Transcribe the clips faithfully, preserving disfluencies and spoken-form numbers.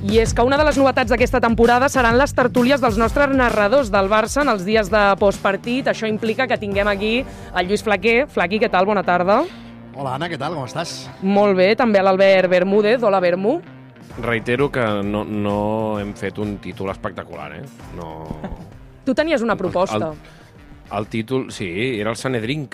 I és que una de les novetats d'aquesta temporada seran les tertúlies dels nostres narradors del Barça en els dies de postpartit. Això implica que tinguem aquí el Lluís Flaquer. Flaqui, què tal? Bona tarda. Hola, Anna, què tal? Com estàs? Molt bé, també l'Albert Bermúdez. Hola, Bermú. Reitero que no, no hem fet un títol espectacular, eh? No... Tu tenies una proposta. El, el, el títol, sí, era el Sanedrink.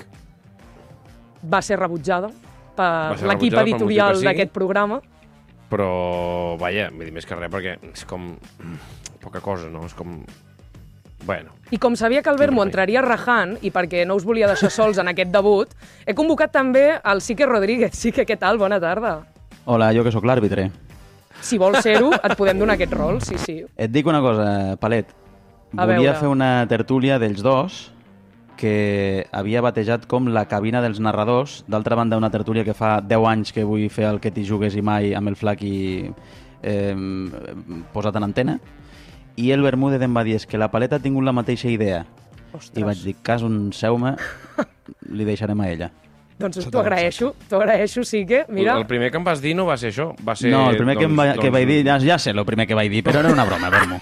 Va ser rebutjada per ser l'equip rebutjada editorial sí, d'aquest programa. Però, vaja, vull dir, més que res, perquè és com poca cosa, no? És com... Bueno. I com sabia que el Bermú entraria rajant, i perquè no us volia deixar sols en aquest debut, he convocat també el Sique Rodríguez. Sique, què tal? Bona tarda. Hola, jo que sóc l'àrbitre. Si vols ser-ho, et podem donar aquest rol, sí, sí. Et dic una cosa, Palet. A Volia veure. fer una tertúlia dels dos que havia batejat com la cabina dels narradors. D'altra banda, una tertúlia que fa deu anys que vull fer el que t'hi jugues i mai amb el Flaqui eh, posat en antena. I el Bermúdez em va dir és que la Paleta ha tingut la mateixa idea. Ostres. I vaig dir, cas un seu-me, li deixarem a ella. Doncs t'ho agraeixo, t'ho agraeixo, sí que... Mira... El primer que em vas dir no va ser això, va ser... No, el primer doncs, que, em va, doncs... que vaig dir, ja, ja sé el primer que vaig dir, però era una broma, Bermú.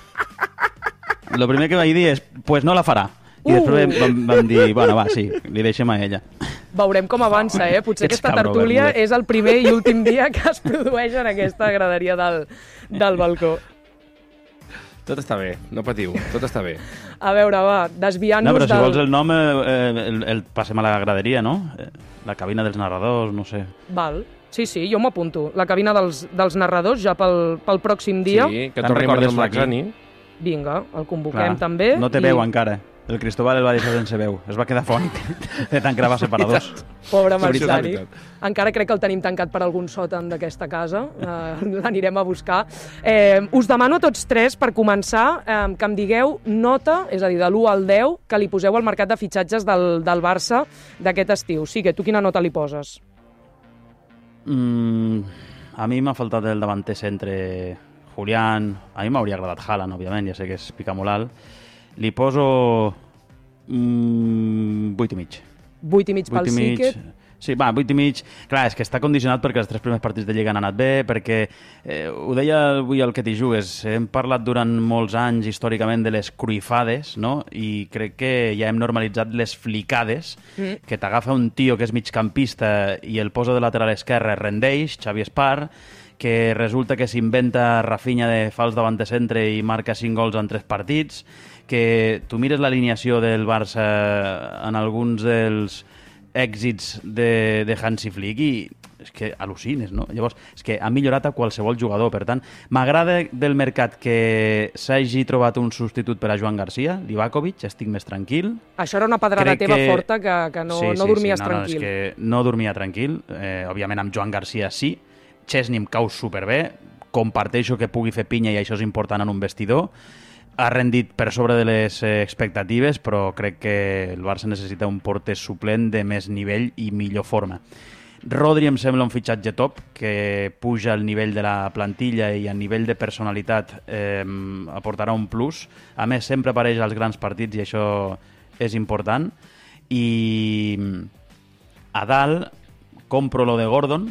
El primer que vaig dir és, pues no la farà. I Uh! després vam, vam dir, bueno, va, sí, li deixem a ella. Veurem com avança, eh? Potser Ets aquesta cabro, tertúlia Bermúdez. és el primer i últim dia que es produeix en aquesta graderia del, del balcó. Tot està bé, no patiu, tot està bé. A veure, va, No, desviant-nos però si del... vols el nom, eh, el, el passem a la graderia, no? Eh, La cabina dels narradors, no sé. Val. Sí, sí, jo m'apunto. La cabina dels, dels narradors ja pel, pel pròxim dia. Sí, que Te'n torni recordes, el Maxani. Vinga, el convoquem també. No té i- veu encara. El Cristóbal el va deixar sense veu. Es va quedar fònic de tant gravar separadors. Pobre És veritat, Marxani. és veritat. Encara crec que el tenim tancat per algun sòtan d'aquesta casa. Eh, L'anirem a buscar. Eh, us demano a tots tres, per començar, eh, que em digueu nota, és a dir, de l'u al deu, que li poseu al mercat de fitxatges del, del Barça d'aquest estiu. Sí, que tu quina nota li poses? Mm, a mi m'ha faltat el davanter centre Julián. A mi m'hauria agradat Haaland, òbviament, ja sé que és picar molt alt. Li poso mm, vuit i mig. vuit i mig pel Vuit i mig. Sique. Sí, va, vuit i mig. Clar, és que està condicionat perquè els tres primers partits de Lliga han anat bé, perquè, eh, ho deia avui el que t'hi jugues, hem parlat durant molts anys històricament de les cruifades, no? I crec que ja hem normalitzat les flicades, mm. que t'agafa un tio que és migcampista i el posa de lateral esquerre, rendeix, Xavi Espar, que resulta que s'inventa Rafinha de fals davant de centre i marca cinc gols en tres partits, que tu mires l'alineació del Barça en alguns dels èxits de, de Hansi Flick i és que al·lucines, no? Llavors, és que ha millorat a qualsevol jugador, per tant, m'agrada del mercat que s'hagi trobat un substitut per a Joan Garcia, Livakovic, estic més tranquil. Això era una pedrada Crec teva que... forta que, que no, sí, no sí, dormies sí. No, tranquil. No, és que no dormia tranquil. Eh, òbviament amb Joan Garcia sí. Chesney em cau superbé. Comparteixo que pugui fer pinya i això és important en un vestidor. Ha rendit per sobre de les eh, expectatives, però crec que el Barça necessita un porter suplent de més nivell i millor forma. Rodri em sembla un fitxatge top, que puja el nivell de la plantilla i a nivell de personalitat eh, aportarà un plus. A més, sempre apareix als grans partits i això és important. I a dalt compro lo de Gordon,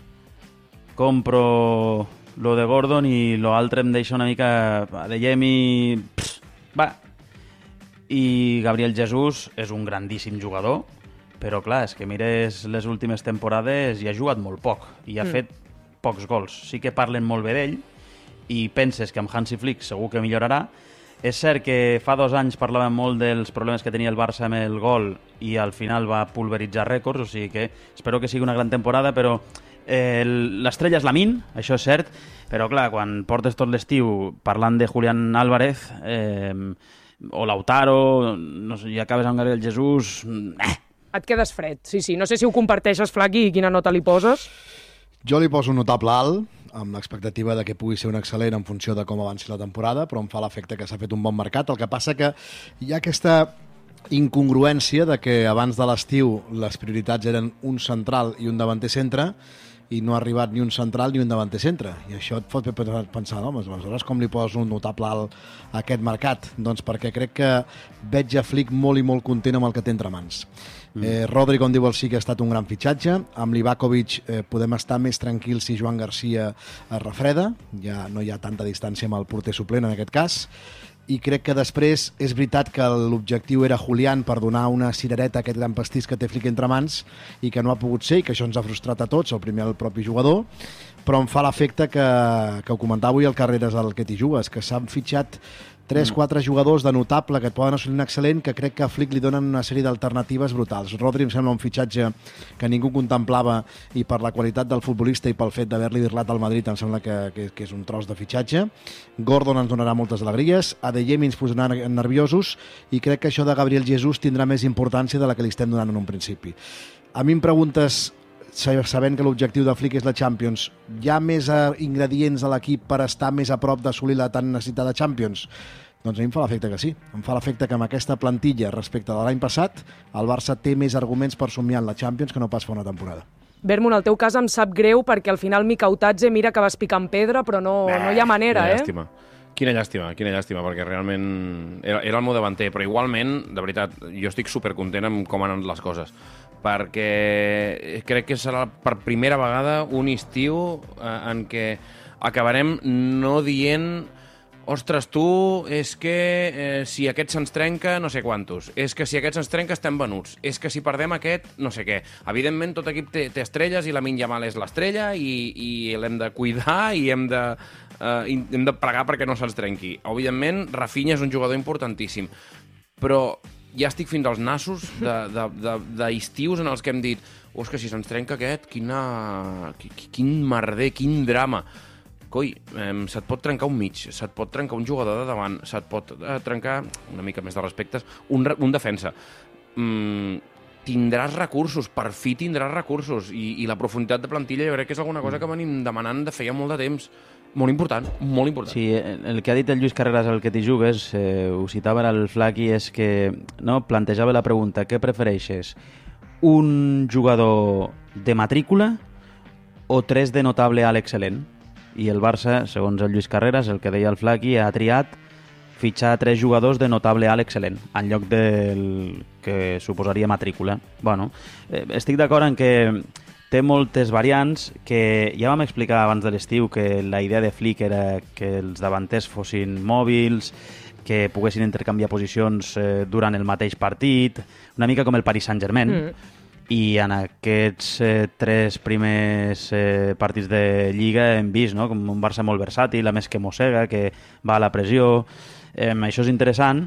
compro lo de Gordon i lo altre em deixa una mica de Yemi... Va. I Gabriel Jesús és un grandíssim jugador, però clar, és que mires les últimes temporades i ha jugat molt poc i ha mm. fet pocs gols. Sí que parlen molt bé d'ell i penses que amb Hansi Flick segur que millorarà. És cert que fa dos anys parlàvem molt dels problemes que tenia el Barça amb el gol i al final va pulveritzar rècords, o sigui que espero que sigui una gran temporada, però eh, l'estrella és Lamine, això és cert, però clar, quan portes tot l'estiu parlant de Julián Álvarez eh, o Lautaro, no sé, i acabes amb Gabriel Jesús... Eh. Et quedes fred, sí, sí. No sé si ho comparteixes, Flaqui, i quina nota li poses. Jo li poso un notable alt, amb l'expectativa de que pugui ser un excel·lent en funció de com avanci la temporada, però em fa l'efecte que s'ha fet un bon mercat. El que passa que hi ha aquesta incongruència de que abans de l'estiu les prioritats eren un central i un davanter centre, i no ha arribat ni un central ni un davanter centre. I això et fot pensar, no? Aleshores, com li poso un notable alt a aquest mercat? Doncs perquè crec que veig a Flick molt i molt content amb el que té entre mans. Mm. Eh, Rodri, com diu el sí, que ha estat un gran fitxatge. Amb Livakovic eh, podem estar més tranquils si Joan Garcia es refreda. Ja no hi ha tanta distància amb el porter suplent en aquest cas. I crec que després és veritat que l'objectiu era Julián per donar una cirereta a aquest gran pastís que té Flick entre mans i que no ha pogut ser i que això ens ha frustrat a tots, el primer el propi jugador, però em fa l'efecte que, que ho comentava avui el Carreras al que t'hi jugues, que s'han fitxat tres quatre jugadors de notable que et poden assolir un excel·lent, que crec que a Flick li donen una sèrie d'alternatives brutals. Rodri em sembla un fitxatge que ningú contemplava i per la qualitat del futbolista i pel fet d'haver-li dirlat al Madrid em sembla que, que, que és un tros de fitxatge. Gordon ens donarà moltes alegries, Adeyemi ens posarà nerviosos i crec que això de Gabriel Jesús tindrà més importància de la que li estem donant en un principi. A mi em preguntes, sabent que l'objectiu de Flick és la Champions, hi ha més ingredients a l'equip per estar més a prop d'assolir la tan necessitada Champions? Doncs a mi em fa l'efecte que sí. Em fa l'efecte que amb aquesta plantilla respecte de l'any passat el Barça té més arguments per somiar en la Champions que no pas fa una temporada. Bermo, en el teu cas em sap greu perquè al final Mikautatze mira que vas picant pedra però no, bah, no hi ha manera, quina eh? Llàstima. Quina llàstima, quina llàstima, perquè realment era, era el meu davanter, però igualment, de veritat, jo estic supercontent amb com han anat les coses, perquè crec que serà per primera vegada un estiu eh, en què acabarem no dient ostres, tu, és que eh, si aquest se'ns trenca, no sé quantos. És que si aquest se'ns trenca, estem venuts. És que si perdem aquest, no sé què. Evidentment, tot equip té, té estrelles i la Lamine Yamal és l'estrella i, i l'hem de cuidar i hem de, eh, hem de pregar perquè no se'ns trenqui. Evidentment, Rafinha és un jugador importantíssim, però ja estic fins als nassos d'estius en els que hem dit oh, és que si se'ns trenca aquest, quina, quin merder, quin drama. Coi, eh, se't pot trencar un mig, se't pot trencar un jugador de davant, se't pot eh, trencar, una mica més de respectes, un, un defensa. Mm, tindràs recursos, per fi tindràs recursos, i, i la profunditat de plantilla jo crec que és alguna cosa que venim demanant de feia molt de temps. Molt important, molt important. Sí, el que ha dit el Lluís Carreras al que t'hi jugues, eh, ho citava el Flaqui, és que no, plantejava la pregunta, què prefereixes? Un jugador de matrícula o tres de notable a l'excel·lent? I el Barça, segons el Lluís Carreras, el que deia el Flaqui, ha triat fitxar tres jugadors de notable a l'excel·lent, en lloc del que suposaria matrícula. Bueno, eh, estic d'acord en que té moltes variants, que ja vam explicar abans de l'estiu que la idea de Flick era que els davanters fossin mòbils, que poguessin intercanviar posicions eh, durant el mateix partit, una mica com el Paris Saint-Germain. Mm. I en aquests eh, tres primers eh, partits de Lliga hem vist, no?, com un Barça molt versàtil, a més que mossega, que va a la pressió. Eh, això és interessant.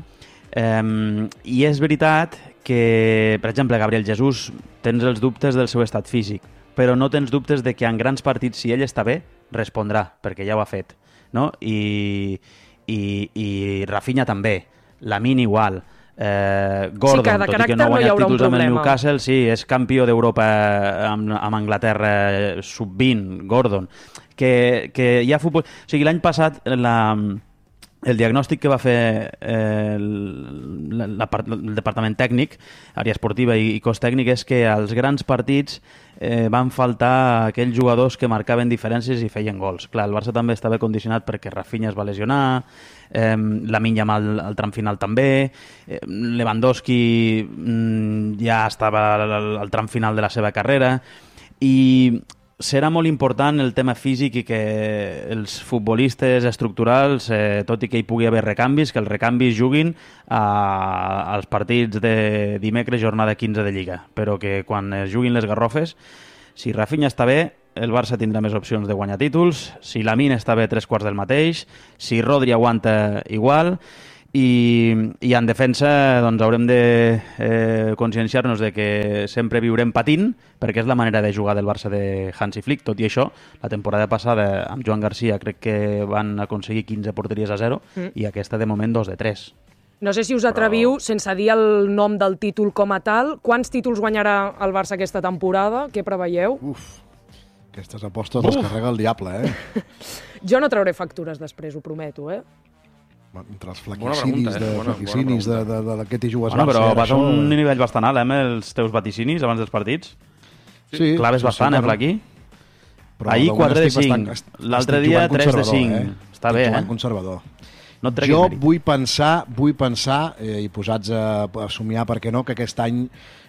Eh, I és veritat que, per exemple, Gabriel Jesús, tens els dubtes del seu estat físic, però no tens dubtes de que en grans partits, si ell està bé, respondrà, perquè ja ho ha fet. No? I, i, i Rafinha també, Lamine igual. Eh, Gordon, sí, tot i que no ha guanyat no títols amb el Newcastle, sí, és campió d'Europa amb, amb Anglaterra sub vint, Gordon, que, que hi ha futbol... O sigui, l'any passat la, el diagnòstic que va fer eh, el, la, la, el departament tècnic, àrea esportiva i, i cos tècnic, és que als grans partits eh, van faltar aquells jugadors que marcaven diferències i feien gols. Clar, el Barça també estava condicionat perquè Rafinha es va lesionar, eh, Lamine Yamal al tram final també, eh, Lewandowski mm, ja estava al, al tram final de la seva carrera, i serà molt important el tema físic i que els futbolistes estructurals, eh, tot i que hi pugui haver recanvis, que els recanvis juguin a, als partits de dimecres, jornada quinze de Lliga, però que quan es juguin les garrofes, si Rafinha està bé, el Barça tindrà més opcions de guanyar títols, si Lamine està bé, tres quarts del mateix, si Rodri aguanta igual, i, i en defensa doncs, haurem de eh, conscienciar-nos de que sempre viurem patint, perquè és la manera de jugar del Barça de Hansi Flick. Tot i això, la temporada passada amb Joan Garcia crec que van aconseguir quinze porteries a zero mm. i aquesta de moment dos de tres. No sé si us atreviu, Però... sense dir el nom del títol com a tal, quants títols guanyarà el Barça aquesta temporada? Què preveieu? Uf, aquestes apostes les carrega el diable, eh? Jo no trauré factures després, ho prometo, eh? Entre els flaquicinis, eh? de, flaquicinis de, de, de, de què t'hi jugues bueno, Barça. Però vas a això... un nivell bastant alt, eh, amb els teus vaticinis abans dels partits. Sí. Claves sí, bastant, sí, eh, Flaqui? Però ahir quatre de cinc, l'altre dia tres de cinc. Eh? Està bé, eh? Conservador. No jo vull pensar, vull pensar eh, i posats a, a somiar, per què no, que aquest any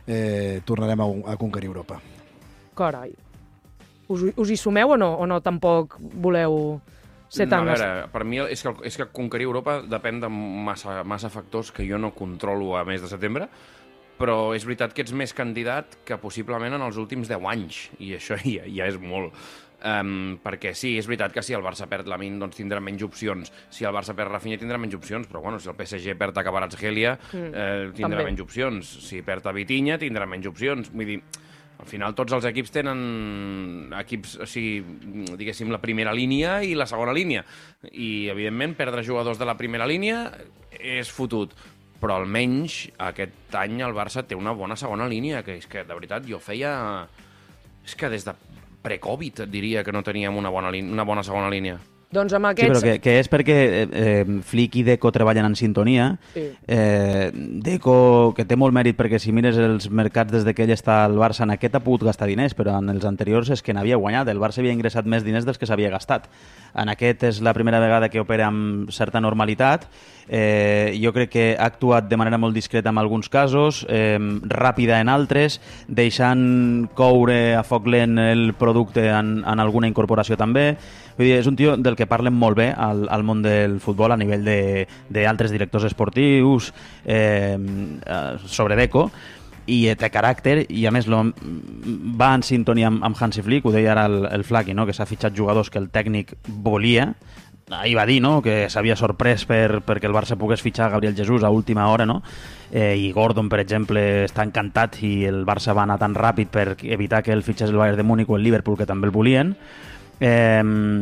eh, tornarem a, a conquerir Europa. Carai. Us, us hi sumeu o no? O no tampoc voleu ser tan... No, a veure, per mi és que, és que conquerir Europa depèn de massa, massa factors que jo no controlo a mes de setembre, però és veritat que ets més candidat que possiblement en els últims deu anys, i això ja, ja és molt. Um, perquè sí, és veritat que si el Barça perd Lamine, doncs tindrà menys opcions. Si el Barça perd Rafinha, tindrà menys opcions, però bueno, si el P S G perd a Kvaratskhelia, mm, eh, tindrà també menys opcions. Si perd a Vitinha, tindrà menys opcions. Vull dir, al final tots els equips tenen equips, o sigui, diguéssim, la primera línia i la segona línia. I, evidentment, perdre jugadors de la primera línia és fotut. Però almenys aquest any el Barça té una bona segona línia, que és que, de veritat, jo feia... És que des de pre-Covid diria que no teníem una bona, una bona segona línia. Doncs amb aquests... Sí, però que, que és perquè eh, Flick i Deco treballen en sintonia. Sí. Eh, Deco, que té molt mèrit perquè si mires els mercats des de que ell està al Barça, en aquest ha pogut gastar diners, però en els anteriors és que n'havia guanyat. El Barça havia ingressat més diners dels que s'havia gastat. En aquest és la primera vegada que opera amb certa normalitat. Eh, jo crec que ha actuat de manera molt discreta en alguns casos, eh, ràpida en altres, deixant coure a foc lent el producte en, en alguna incorporació també. Vull dir, és un tio del que parlen molt bé al, al món del futbol a nivell d'altres directors esportius, eh, sobre Deco, i té caràcter, i a més lo, va en sintonia amb, amb Hansi Flick, ho deia ara el, el Flaqui, no? Que s'ha fitxat jugadors que el tècnic volia. Ahir va dir, no?, que s'havia sorprès per, perquè el Barça pogués fitxar Gabriel Jesús a última hora, no? Eh, i Gordon, per exemple, està encantat i el Barça va anar tan ràpid per evitar que el fitxés el Bayern de Múnich o el Liverpool, que també el volien. Eh,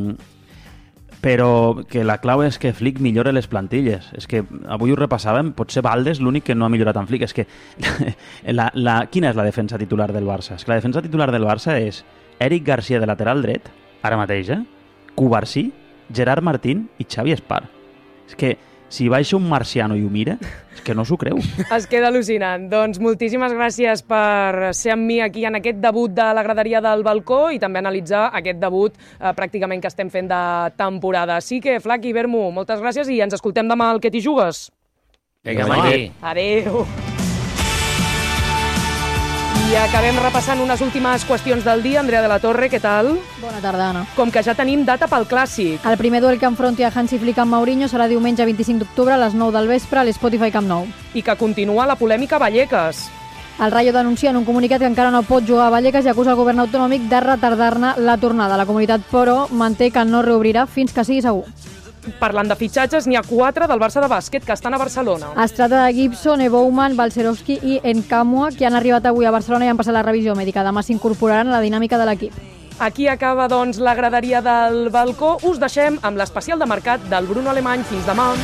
però que la clau és que Flick millora les plantilles. És que avui ho repassàvem, potser Valdes l'únic que no ha millorat en Flick. És que la, la, quina és la defensa titular del Barça? És que la defensa titular del Barça és Eric Garcia de lateral dret, ara mateix, eh? Cubarsí, Gerard Martín i Xavi Espar. És que si baixa un marciano i ho mira, és que no s'ho creu. Es queda al·lucinant. Doncs moltíssimes gràcies per ser amb mi aquí en aquest debut de la graderia del balcó i també analitzar aquest debut eh, pràcticament que estem fent de temporada. Així que, Flaqui, Bermu, moltes gràcies i ens escoltem demà al Que t'hi jugues. Vinga, Maki. Adéu. I acabem repassant unes últimes qüestions del dia. Andrea de la Torre, què tal? Bona tarda, Anna. Com que ja tenim data pel Clàssic. El primer duel que enfronti a Hansi Flick amb Mourinho serà diumenge vint-i-cinc d'octubre a les nou del vespre a l'Spotify Camp Nou. I que continua la polèmica Vallecas. El Rayo denuncia en un comunicat que encara no pot jugar a Vallecas i acusa el govern autonòmic de retardar-ne la tornada. La comunitat, però, manté que no reobrirà fins que sigui segur. Parlant de fitxatges, n'hi ha quatre del Barça de bàsquet que estan a Barcelona. Es tracta de Gibson, Ebouman, Balcerowski i Enkamua, que han arribat avui a Barcelona i han passat la revisió mèdica. Demà s'incorporaran a la dinàmica de l'equip. Aquí acaba, doncs, la graderia del balcó. Us deixem amb l'especial de mercat del Bruno Alemany. Fins demà.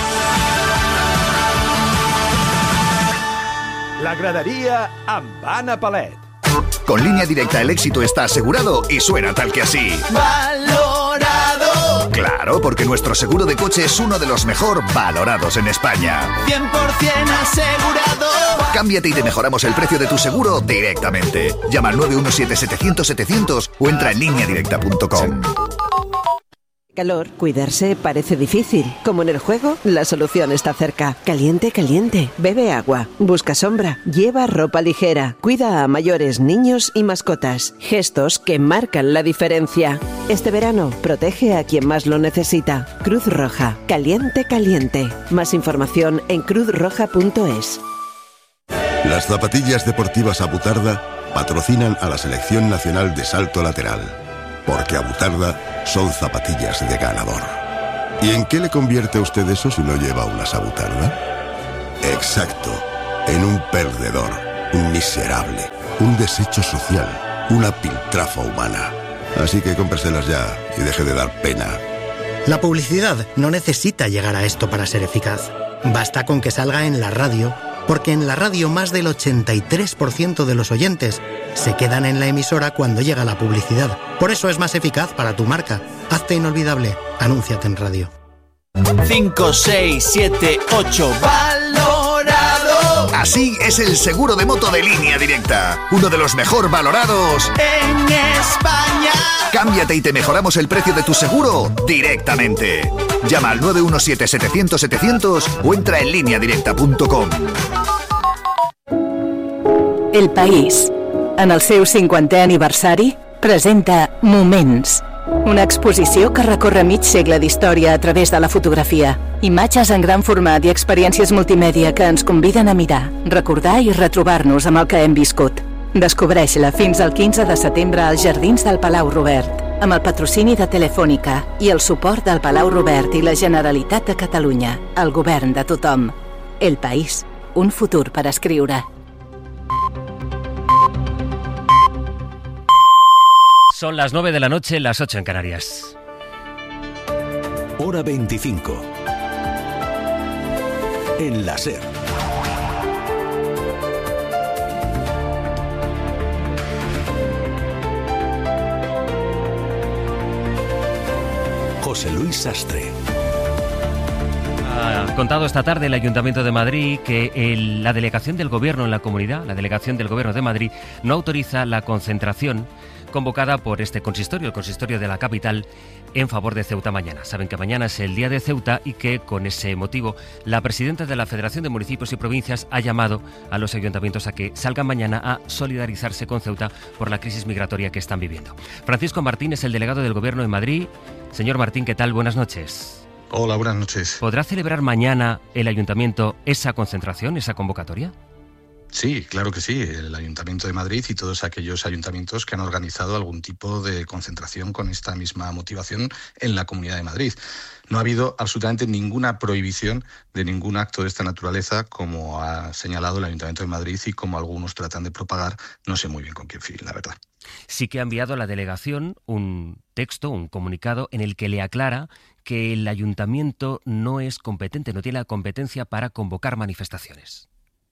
La gradería amb Anna Palet. Con Línea Directa el éxito está asegurado y suena tal que así. ¡Valorado! Claro, porque nuestro seguro de coche es uno de los mejor valorados en España. cien por ciento asegurado. Cámbiate y te mejoramos el precio de tu seguro directamente. Llama al nueve uno siete setecientos setecientos o entra en línea directa punto com. Calor. Cuidarse parece difícil. Como en el juego, la solución está cerca. Caliente, caliente. Bebe agua. Busca sombra. Lleva ropa ligera. Cuida a mayores, niños y mascotas. Gestos que marcan la diferencia. Este verano, protege a quien más lo necesita. Cruz Roja. Caliente, caliente. Más información en cruz roja punto es. Las zapatillas deportivas Abutarda patrocinan a la Selección Nacional de Salto Lateral. Porque Abutarda son zapatillas de ganador. ¿Y en qué le convierte a usted eso si no lleva unas Abutarda? Exacto, en un perdedor, un miserable, un desecho social, una piltrafa humana. Así que cómpreselas ya y deje de dar pena. La publicidad no necesita llegar a esto para ser eficaz. Basta con que salga en la radio, porque en la radio más del ochenta y tres por ciento de los oyentes se quedan en la emisora cuando llega la publicidad. Por eso es más eficaz para tu marca. Hazte inolvidable. Anúnciate en radio. cinco, seis, siete, ocho. ¡Valorado! Así es el seguro de moto de Línea Directa. Uno de los mejor valorados en España. Cámbiate y te mejoramos el precio de tu seguro directamente. Llama al nueve uno siete setecientos setecientos o entra en línea directa punto com. El País, en el seu cinquantè aniversari, presenta Moments, una exposició que recorre mig segle d'història a través de la fotografia. Imatges en gran format i experiències multimèdia que ens conviden a mirar, recordar i retrobar-nos amb el que hem viscut. Descobreix-la fins al quinze de setembre als Jardins del Palau Robert, amb el patrocini de Telefònica i el suport del Palau Robert i la Generalitat de Catalunya, el govern de tothom. El País, un futur per escriure. Son las nueve de la noche, las ocho en Canarias. Hora veinticinco. En la SER. José Luis Sastre. Ha contado esta tarde el Ayuntamiento de Madrid que el, la delegación del Gobierno en la comunidad, la delegación del Gobierno de Madrid, no autoriza la concentración convocada por este consistorio, el consistorio de la capital, en favor de Ceuta mañana. Saben que mañana es el día de Ceuta y que con ese motivo la presidenta de la Federación de Municipios y Provincias ha llamado a los ayuntamientos a que salgan mañana a solidarizarse con Ceuta por la crisis migratoria que están viviendo. Francisco Martín es el delegado del Gobierno en Madrid. Señor Martín, ¿qué tal? Buenas noches. Hola, buenas noches. ¿Podrá celebrar mañana el ayuntamiento esa concentración, esa convocatoria? Sí, claro que sí. El Ayuntamiento de Madrid y todos aquellos ayuntamientos que han organizado algún tipo de concentración con esta misma motivación en la Comunidad de Madrid. No ha habido absolutamente ninguna prohibición de ningún acto de esta naturaleza, como ha señalado el Ayuntamiento de Madrid y como algunos tratan de propagar, no sé muy bien con qué fin, la verdad. Sí que ha enviado a la delegación un texto, un comunicado, en el que le aclara que el Ayuntamiento no es competente, no tiene la competencia para convocar manifestaciones.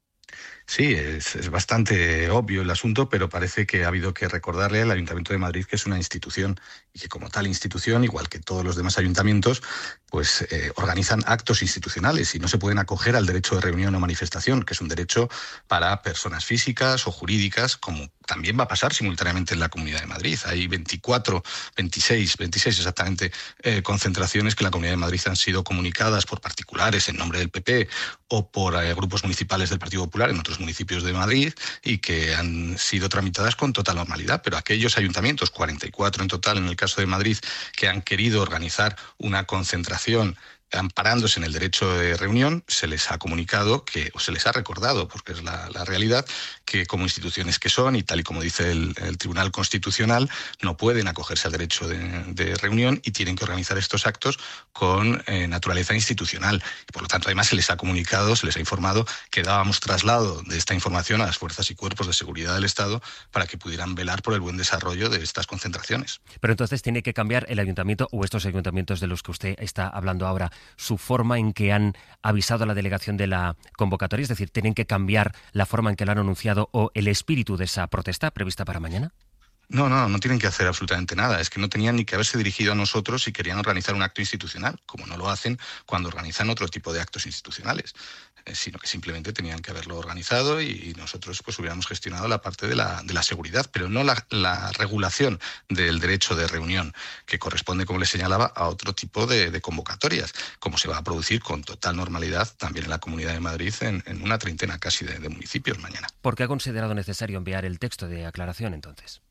Sí, es, es bastante obvio el asunto, pero parece que ha habido que recordarle al Ayuntamiento de Madrid que es una institución y que como tal institución, igual que todos los demás ayuntamientos, pues eh, organizan actos institucionales y no se pueden acoger al derecho de reunión o manifestación, que es un derecho para personas físicas o jurídicas, como también va a pasar simultáneamente en la Comunidad de Madrid. Hay veinticuatro, veintiséis, veintiséis exactamente eh, concentraciones que en la Comunidad de Madrid han sido comunicadas por particulares en nombre del P P o por eh, grupos municipales del Partido Popular en otros municipios de Madrid y que han sido tramitadas con total normalidad, pero aquellos ayuntamientos, cuarenta y cuatro en total en el caso de Madrid, que han querido organizar una concentración amparándose en el derecho de reunión, se les ha comunicado que, o se les ha recordado, porque es la, la realidad, que como instituciones que son, y tal y como dice el, el Tribunal Constitucional, no pueden acogerse al derecho de, de reunión y tienen que organizar estos actos con eh, naturaleza institucional. Y por lo tanto, además, se les ha comunicado, se les ha informado que dábamos traslado de esta información a las fuerzas y cuerpos de seguridad del Estado para que pudieran velar por el buen desarrollo de estas concentraciones. Pero entonces tiene que cambiar el ayuntamiento o estos ayuntamientos de los que usted está hablando ahora, su forma en que han avisado a la delegación de la convocatoria, es decir, ¿tienen que cambiar la forma en que lo han anunciado o el espíritu de esa protesta prevista para mañana? No, no, no tienen que hacer absolutamente nada. Es que no tenían ni que haberse dirigido a nosotros si querían organizar un acto institucional, como no lo hacen cuando organizan otro tipo de actos institucionales, eh, sino que simplemente tenían que haberlo organizado y nosotros pues hubiéramos gestionado la parte de la, de la seguridad, pero no la, la regulación del derecho de reunión, que corresponde, como les señalaba, a otro tipo de, de convocatorias, como se va a producir con total normalidad también en la Comunidad de Madrid en, en una treintena casi de, de municipios mañana. ¿Por qué ha considerado necesario enviar el texto de aclaración entonces?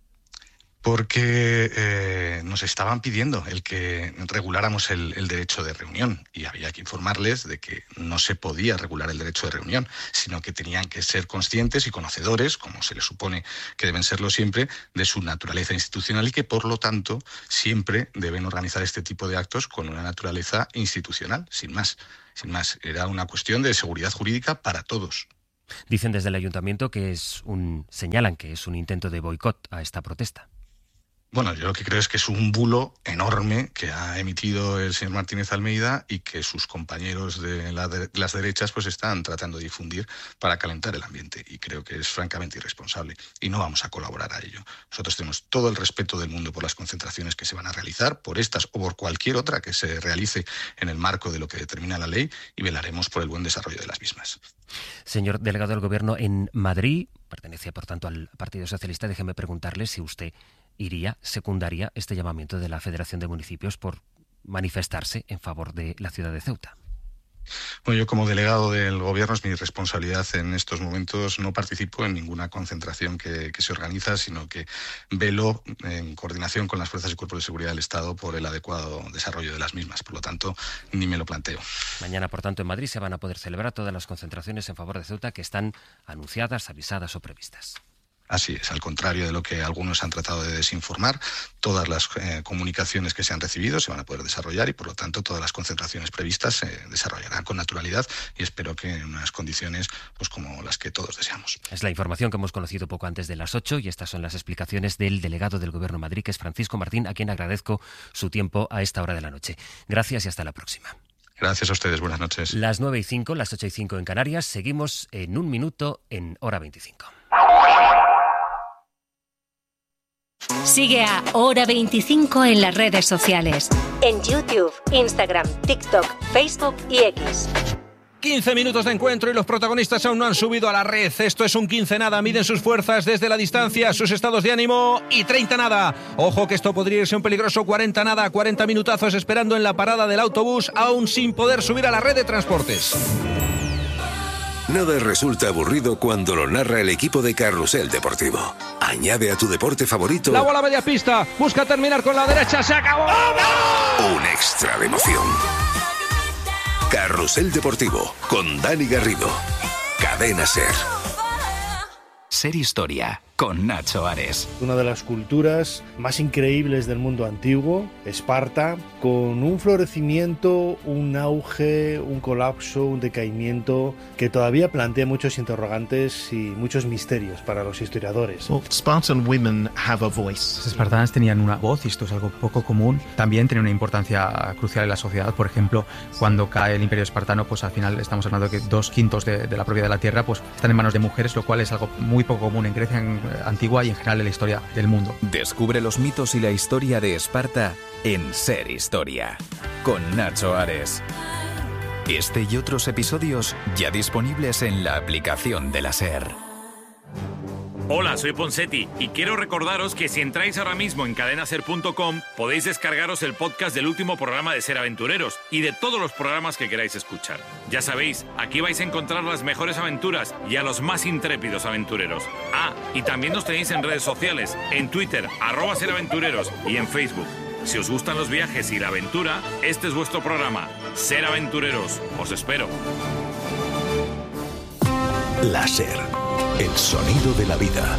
Porque eh, nos estaban pidiendo el que reguláramos el, el derecho de reunión y había que informarles de que no se podía regular el derecho de reunión, sino que tenían que ser conscientes y conocedores, como se les supone que deben serlo siempre, de su naturaleza institucional y que, por lo tanto, siempre deben organizar este tipo de actos con una naturaleza institucional, sin más. Sin más, era una cuestión de seguridad jurídica para todos. Dicen desde el ayuntamiento que es un, señalan que es un intento de boicot a esta protesta. Bueno, yo lo que creo es que es un bulo enorme que ha emitido el señor Martínez Almeida y que sus compañeros de, la de las derechas pues están tratando de difundir para calentar el ambiente. Y creo que es francamente irresponsable y no vamos a colaborar a ello. Nosotros tenemos todo el respeto del mundo por las concentraciones que se van a realizar, por estas o por cualquier otra que se realice en el marco de lo que determina la ley y velaremos por el buen desarrollo de las mismas. Señor delegado del Gobierno en Madrid, pertenece por tanto al Partido Socialista, déjeme preguntarle si usted iría, secundaría este llamamiento de la Federación de Municipios por manifestarse en favor de la ciudad de Ceuta. Bueno, yo como delegado del Gobierno es mi responsabilidad en estos momentos. No participo en ninguna concentración que, que se organiza, sino que velo en coordinación con las fuerzas y cuerpos de seguridad del Estado por el adecuado desarrollo de las mismas. Por lo tanto, ni me lo planteo. Mañana, por tanto, en Madrid se van a poder celebrar todas las concentraciones en favor de Ceuta que están anunciadas, avisadas o previstas. Así es, al contrario de lo que algunos han tratado de desinformar, todas las eh, comunicaciones que se han recibido se van a poder desarrollar y, por lo tanto, todas las concentraciones previstas se desarrollarán con naturalidad y espero que en unas condiciones pues como las que todos deseamos. Es la información que hemos conocido poco antes de las ocho y estas son las explicaciones del delegado del Gobierno de Madrid, que es Francisco Martín, a quien agradezco su tiempo a esta hora de la noche. Gracias y hasta la próxima. Gracias a ustedes, buenas noches. Las nueve y cinco, las ocho y cinco en Canarias, seguimos en un minuto en Hora veinticinco. Sigue a Hora veinticinco en las redes sociales. En YouTube, Instagram, TikTok, Facebook y X. quince minutos de encuentro y los protagonistas aún no han subido a la red. Esto es un quince nada. Miden sus fuerzas desde la distancia, sus estados de ánimo y treinta nada. Ojo que esto podría irse un peligroso cuarenta nada. cuarenta minutazos esperando en la parada del autobús, aún sin poder subir a la red de transportes. Nada resulta aburrido cuando lo narra el equipo de Carrusel Deportivo. Añade a tu deporte favorito La bola media pista, busca terminar con la derecha, se acabó. un extra de emoción. Carrusel Deportivo con Dani Garrido. Cadena Ser. Ser Historia con Nacho Ares. Una de las culturas más increíbles del mundo antiguo, Esparta, con un florecimiento, un auge, un colapso, un decaimiento que todavía plantea muchos interrogantes y muchos misterios para los historiadores. Well, Spartan women have a voice. Los espartanas tenían una voz y esto es algo poco común. También tiene una importancia crucial en la sociedad. Por ejemplo, cuando cae el Imperio Espartano, pues al final estamos hablando de que dos quintos de, de la propiedad de la tierra pues están en manos de mujeres, lo cual es algo muy poco común en Grecia en, antigua y en general en la historia del mundo. Descubre los mitos y la historia de Esparta en Ser Historia con Nacho Ares. Este y otros episodios ya disponibles en la aplicación de la Ser. Hola, soy Ponsetti y quiero recordaros que si entráis ahora mismo en cadena ser punto com podéis descargaros el podcast del último programa de Ser Aventureros y de todos los programas que queráis escuchar. Ya sabéis, aquí vais a encontrar las mejores aventuras y a los más intrépidos aventureros. Ah, y también nos tenéis en redes sociales, en Twitter, arroba Ser Aventureros y en Facebook. Si os gustan los viajes y la aventura, este es vuestro programa, Ser Aventureros. Os espero. La Ser. El sonido de la vida.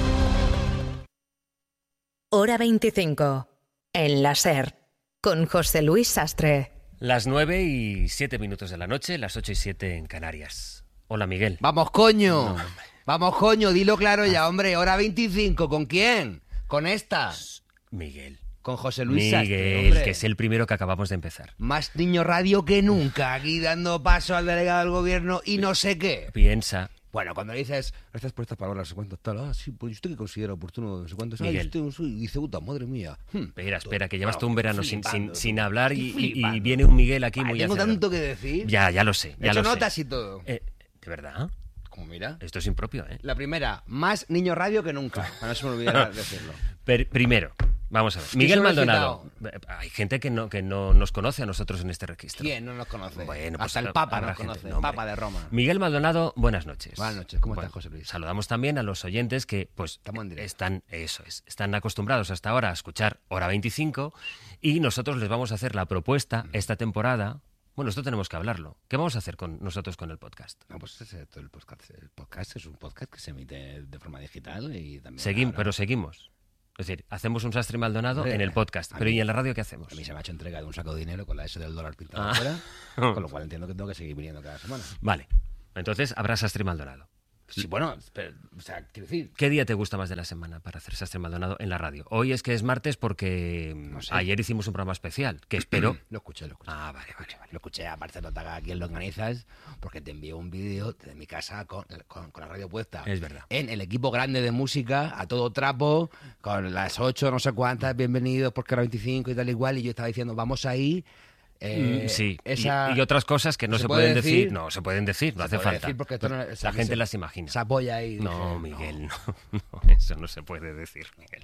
Hora veinticinco. En la Ser. Con José Luis Sastre. Las nueve y siete minutos de la noche, las ocho y siete en Canarias. Hola, Miguel. ¡Vamos, coño! No, ¡Vamos, coño! Dilo claro ya, hombre. Hora veinticinco. ¿Con quién? ¿Con esta? Miguel. Con José Luis Miguel, Sastre, hombre. que es el primero que acabamos de empezar. Más niño radio que nunca. Aquí dando paso al delegado del gobierno y no sé qué. Piensa... Bueno, cuando dices, gracias por estas palabras, no sé cuánto tal, ah, sí, pues usted que considera oportuno, no sé cuánto, ah, usted, soy, y Ceuta, madre mía. Hmm. Espera, espera, que llevas tú un verano sin, sin, sin tío. hablar y, y, y viene un Miguel aquí vale, muy tengo acelerado. tanto que decir. Ya, ya lo sé, ya He hecho lo notas sé. y todo. Eh, ¿De verdad? Como mira. Esto es impropio, ¿eh? La primera, más niño radio que nunca, para no se me olvidara decirlo. Per, primero, vamos a ver. Miguel Maldonado. Hay gente que no, que no nos conoce a nosotros en este registro. ¿Quién no nos conoce? Bueno, pues hasta el Papa nos gente, conoce, no, Papa de Roma. Miguel Maldonado, buenas noches. Buenas noches, ¿cómo bueno, estás, José Luis? Saludamos también a los oyentes que, pues, están, eso es, están acostumbrados hasta ahora a escuchar Hora veinticinco y nosotros les vamos a hacer la propuesta mm. esta temporada. Bueno, esto tenemos que hablarlo. ¿Qué vamos a hacer con nosotros con el podcast? No, pues todo el podcast, el podcast es un podcast que se emite de forma digital y también... Seguim, pero seguimos. Es decir, hacemos un Sastre Maldonado Hombre, en el podcast. Pero mí, ¿y en la radio qué hacemos? A mí se me ha hecho entrega de un saco de dinero con la S del dólar pintado ah. afuera, con lo cual entiendo que tengo que seguir viniendo cada semana. Vale. Entonces habrá Sastre Maldonado. Sí, bueno, pero, o sea, quiero decir... ¿Qué día te gusta más de la semana para hacer Sastre Maldonado en la radio? Hoy es que es martes porque no sé. ayer hicimos un programa especial, que espero... Lo escuché, lo escuché. Ah, vale, vale, vale. Lo escuché, aparte no te haga quien lo organizas, porque te envío un vídeo de mi casa con, con, con la radio puesta. Es verdad. En el equipo grande de música, a todo trapo, con las ocho, no sé cuántas, bienvenidos, porque era veinticinco y tal y igual, y yo estaba diciendo, vamos ahí... Eh, sí, esa... y, y otras cosas que no se, se pueden decir? decir, no se pueden decir, no se hace falta. Decir porque esto no, la gente se, las imagina. Se apoya ahí. No, dije, Miguel, no. No, no, eso no se puede decir, Miguel.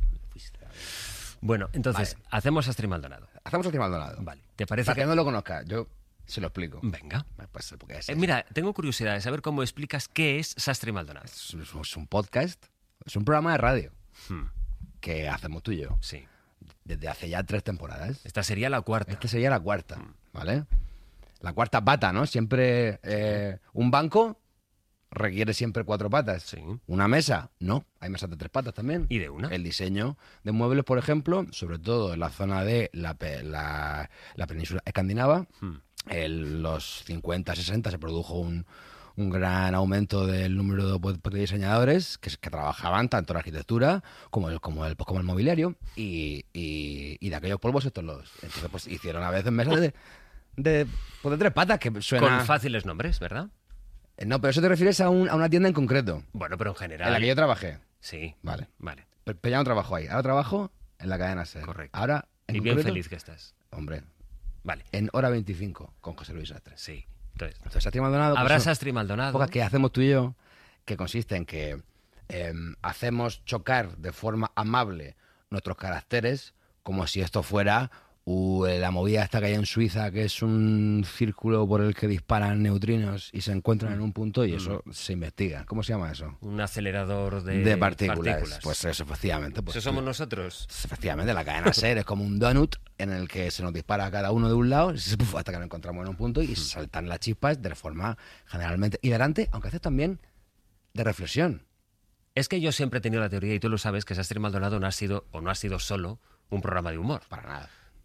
Bueno, entonces, vale. hacemos Sastre Maldonado. Hacemos Sastre Maldonado. Vale. ¿Te parece Para que... que no lo conozca, yo Se lo explico. Venga. Pues, porque es Eh, mira, tengo curiosidad de saber cómo explicas qué es Sastre y Maldonado. Es, es un podcast, es un programa de radio Hmm. que hacemos tú y yo. Sí. Desde hace ya tres temporadas. Esta sería la cuarta. Esta sería la cuarta, ¿vale? La cuarta pata, ¿no? Siempre eh, un banco requiere siempre cuatro patas. Sí. Una mesa, no. Hay mesas de tres patas también. ¿Y de una? El diseño de muebles, por ejemplo, sobre todo en la zona de la, pe- la, la península escandinava, Hmm. en los cincuenta, sesenta se produjo un, un gran aumento del número de, de diseñadores que, que trabajaban tanto en la arquitectura como el, como el, como el mobiliario, y, y, y de aquellos polvos estos los... Entonces pues hicieron a veces mesas de, de, pues, de tres patas que suena... Con fáciles nombres, ¿verdad? Eh, No, pero eso te refieres a, un- a una tienda en concreto. Bueno, pero en general... En la que yo trabajé. Sí. Vale. Vale. Pero, pero ya no trabajo ahí. Ahora trabajo en la cadena SER. Correcto. Ahora, en Y bien concreto, feliz que estás. Hombre, Vale. en Hora veinticinco con José Luis Sastre. Sí. Entonces, Entonces, Sastre y Maldonado... habrá pues, son Sastre y Maldonado. pocas que hacemos tú y yo, que consiste en que eh, hacemos chocar de forma amable nuestros caracteres como si esto fuera uh, la movida esta que hay en Suiza, que es un círculo por el que disparan neutrinos y se encuentran en un punto y eso se investiga. ¿Cómo se llama eso? Un acelerador de, De partículas. partículas. Pues eso, efectivamente. Pues, Eso somos nosotros. Efectivamente, la cadena SER es como un donut en el que se nos dispara a cada uno de un lado puf, hasta que nos encontramos en un punto y saltan las chispas de forma generalmente hilarante, aunque a veces también de reflexión. Es que yo siempre he tenido la teoría, y tú lo sabes, que Sastre y Maldonado no ha sido, o no ha sido solo, un programa de humor. Para nada.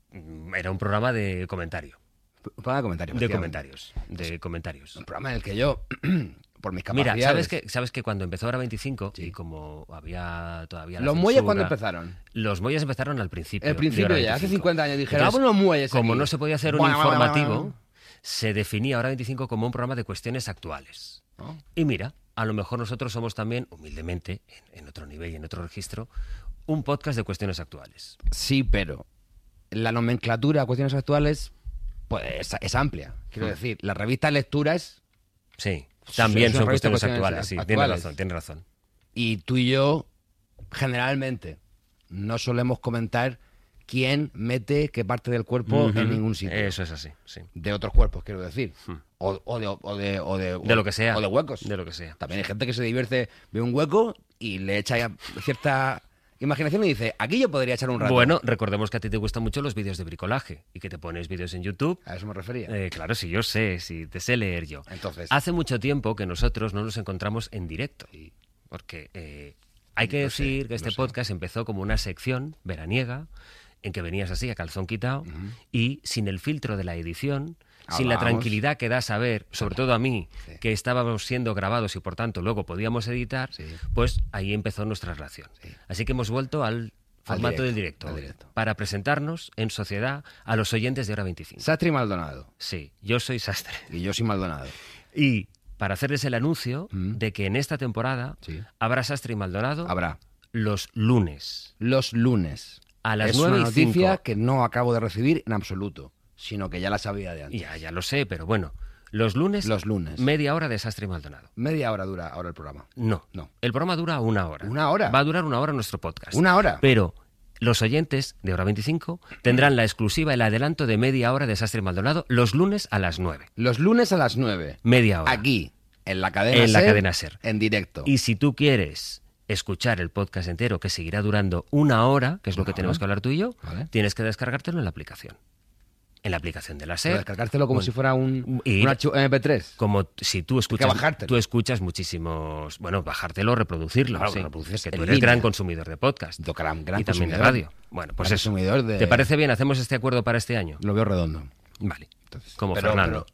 Era un programa de comentario. Un programa de comentarios. De efectivamente. comentarios. De comentarios. Un programa en el que yo, por mis Mira, capacidades... ¿sabes que, sabes que cuando empezó Hora veinticinco, y como había todavía la ¿Los muelles censura, cuándo empezaron? Los muelles empezaron al principio. El de principio Hora ya, hace veinticinco. cincuenta años dijeron, Entonces, ah, pues los muelles como aquí. no se podía hacer un Buah, buah, buah, informativo, buah. se definía Hora veinticinco como un programa de cuestiones actuales. ¿No? Y mira, a lo mejor nosotros somos también, humildemente, en, en otro nivel y en otro registro, un podcast de cuestiones actuales. Sí, pero la nomenclatura a cuestiones actuales pues, es, es amplia. Quiero Hmm. decir, las revistas lecturas... Sí, también son son revistas cuestiones de actuales, sí, tienes razón, tienes razón. Y tú y yo, generalmente, no solemos comentar quién mete qué parte del cuerpo Ujú. en ningún sitio. Eso es así, sí. De otros cuerpos, quiero decir. Hmm. O, o de, o, de, o de... De lo que sea. O de huecos. De lo que sea. También hay gente que se divierte, ve un hueco y le echa ya cierta imaginación y dice, aquí yo podría echar un rato. Bueno, recordemos que a ti te gustan mucho los vídeos de bricolaje y que te pones vídeos en YouTube. A eso me refería. Eh, claro, sí, yo sé, sí, te sé leer yo. Entonces... Hace mucho tiempo que nosotros no nos encontramos en directo. Porque eh, hay que Lo sé, decir que lo este sé. podcast empezó como una sección veraniega en que venías así, a calzón quitado, y sin el filtro de la edición, sin la Hablábamos. tranquilidad que da saber, sobre todo a mí, que estábamos siendo grabados y por tanto luego podíamos editar, pues ahí empezó nuestra relación. Así que hemos vuelto al formato directo, del directo, al directo. para presentarnos en sociedad a los oyentes de Hora veinticinco. Sastre y Maldonado. Sí, yo soy Sastre. Y yo soy Maldonado. Y para hacerles el anuncio de que en esta temporada habrá Sastre y Maldonado Habrá. los lunes. Los lunes. A las es nueve una y cinco. noticia que no acabo de recibir en absoluto, sino que ya la sabía de antes. Ya, ya lo sé, pero bueno. Los lunes, Los lunes. media hora de Sastre y Maldonado. Media hora dura ahora el programa. No, No. el programa dura una hora. ¿Una hora? Va a durar una hora nuestro podcast. ¿Una hora? Pero los oyentes de Hora veinticinco tendrán la exclusiva, el adelanto de media hora de Sastre y Maldonado los lunes a las nueve. Los lunes a las nueve. Media hora. Aquí, en la cadena En la SER, cadena SER. En directo. Y si tú quieres escuchar el podcast entero, que seguirá durando una hora, que es lo Una que tenemos hora. que hablar tú y yo, Vale. tienes que descargártelo en la aplicación. En la aplicación de la Pero SER. descargártelo como Bueno, si fuera un, y- un archivo eme pe tres. Como si tú escuchas, bajártelo. tú escuchas muchísimos, bueno, bajártelo, reproducirlo, Claro, sí, reproduces que en tú eres línea. gran consumidor de podcast Do- gran- gran y también de consumidor. radio. Bueno, pues Gran eso. consumidor de- ¿Te parece bien? ¿Hacemos este acuerdo para este año? Lo veo redondo. Vale. Como pero- Fernando.